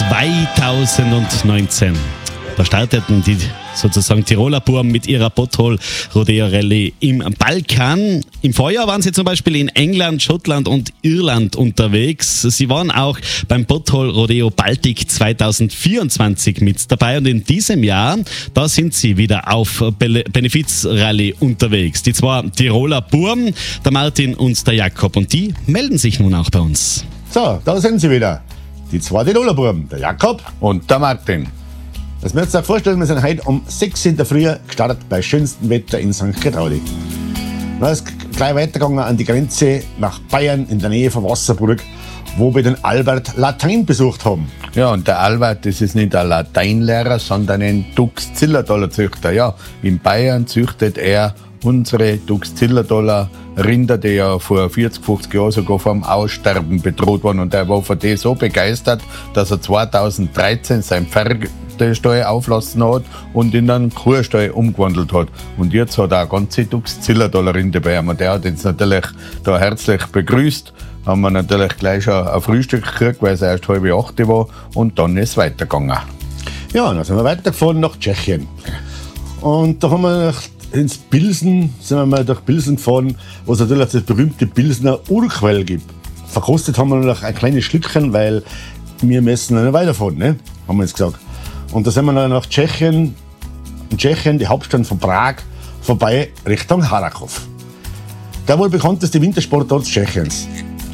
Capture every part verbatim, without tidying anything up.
zweitausendneunzehn. Da starteten die sozusagen Tiroler Buben mit ihrer Pothole Rodeo Rallye im Balkan. Im Vorjahr waren sie zum Beispiel in England, Schottland und Irland unterwegs. Sie waren auch beim Pothole Rodeo Baltic zweitausendvierundzwanzig mit dabei und in diesem Jahr, da sind sie wieder auf Be- Benefizrallye unterwegs. Die zwei Tiroler Buben, der Martin und der Jakob, und die melden sich nun auch bei uns. So, da sind sie wieder. Die zwei Tiroler Buben, der Jakob und der Martin. Das müsst ihr euch vorstellen, wir sind heute um sechs in der Früh gestartet bei schönstem Wetter in Sankt Getraudi. Dann ist gleich weitergegangen an die Grenze nach Bayern in der Nähe von Wasserburg, wo wir den Albert Latein besucht haben. Ja, und der Albert, das ist nicht ein Lateinlehrer, sondern ein Dux-Zillertaler Züchter. Ja, in Bayern züchtet er unsere Dux-Zillertaler Rinder, die ja vor vierzig, fünfzig Jahren sogar vom Aussterben bedroht waren. Und er war von dem so begeistert, dass er zweitausenddreizehn sein Pferdestall auflassen hat und in einen Kuhstall umgewandelt hat. Und jetzt hat er eine ganze Dux-Zillertaler Rinde bei ihm. Und der hat uns natürlich da herzlich begrüßt. Haben wir natürlich gleich schon ein Frühstück gekriegt, weil es erst halb acht war. Und dann ist es weitergegangen. Ja, dann sind wir weitergefahren nach Tschechien. Und da haben wir ins Pilsen, sind wir mal durch Pilsen gefahren, wo es natürlich das berühmte Pilsener Urquell gibt. Verkostet haben wir noch ein kleines Schlückchen, weil wir müssen noch weiterfahren, ne? Haben wir jetzt gesagt. Und da sind wir dann nach Tschechien, in Tschechien, die Hauptstadt von Prag, vorbei Richtung Harakov. Der wohl bekannteste Wintersportort Tschechiens.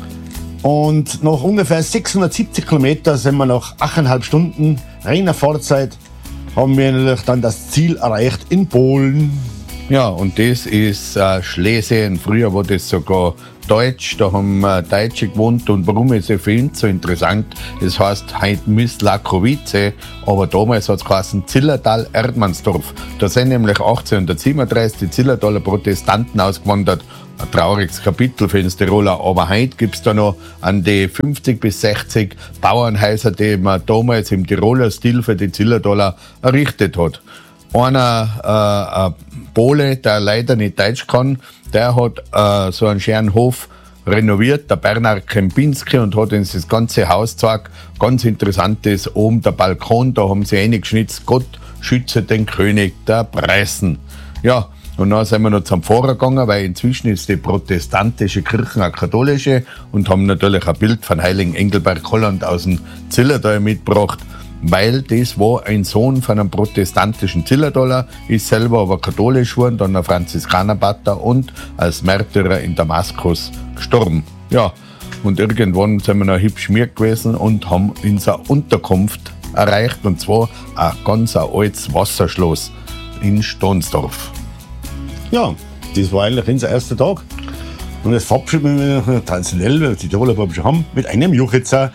Und nach ungefähr sechshundertsiebzig Kilometern sind wir nach achteinhalb Stunden reiner Fahrzeit, haben wir natürlich dann das Ziel erreicht in Polen. Ja, und das ist äh, Schlesien. Früher war das sogar Deutsch, da haben äh, Deutsche gewohnt. Und warum ist es für uns so interessant? Das heißt heute Myslakowitze, aber damals hat es geheißen Zillertal-Erdmannsdorf. Da sind nämlich achtzehnhundertsiebenunddreißig die Zillertaler Protestanten ausgewandert. Ein trauriges Kapitel für uns Tiroler, aber heute gibt es da noch an die fünfzig bis sechzig Bauernhäuser, die man damals im Tiroler Stil für die Zillertaler errichtet hat. Einer, äh, ein Pole, der leider nicht Deutsch kann, der hat äh, so einen schönen Hof renoviert, der Bernhard Kempinski, und hat uns das ganze Haus gezeigt. Ganz interessant ist oben der Balkon, da haben sie eingeschnitzt, Gott schütze den König der Preußen. Ja, und dann sind wir noch zum Pfarrer gegangen, weil inzwischen ist die protestantische Kirche eine katholische, und haben natürlich ein Bild von Heiligen Engelbert Holland aus dem Zillertal mitgebracht, weil das war ein Sohn von einem protestantischen Zillertaler, ist selber aber katholisch geworden, dann ein Franziskanerpater und als Märtyrer in Damaskus gestorben. Ja, und irgendwann sind wir noch hübsch mir gewesen und haben unsere Unterkunft erreicht, und zwar ein ganz altes Wasserschloss in Stonsdorf. Ja, das war eigentlich unser erster Tag. Und jetzt verabschieden wir uns traditionell, weil wir die Tiroler Buben schon haben, mit einem Juchitzer.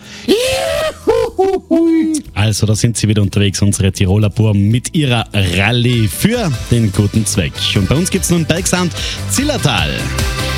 Also, da sind sie wieder unterwegs, unsere Tiroler Buben, mit ihrer Rallye für den guten Zweck. Und bei uns gibt es nun Bergsound Zillertal.